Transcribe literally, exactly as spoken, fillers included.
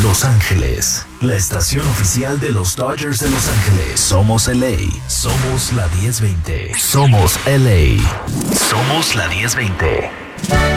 Los Ángeles, la estación oficial de los Dodgers de Los Ángeles. Somos L A. Somos la diez veinte. Somos L A. Somos la diez veinte.